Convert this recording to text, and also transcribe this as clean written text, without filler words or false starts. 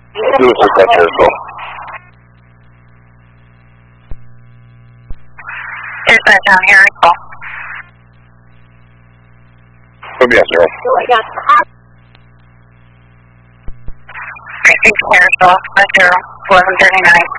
Lewis is at Harrisville. Here's that down Harrisville. Yes, sir. Harrisville, 1139.